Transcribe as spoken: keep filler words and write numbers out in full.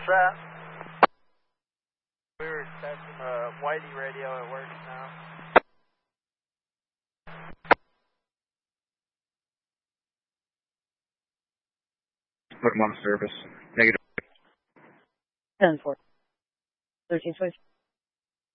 that? We were testing the Whitey radio. It works now. Put them on service. Negative. ten four. thirteen twenty.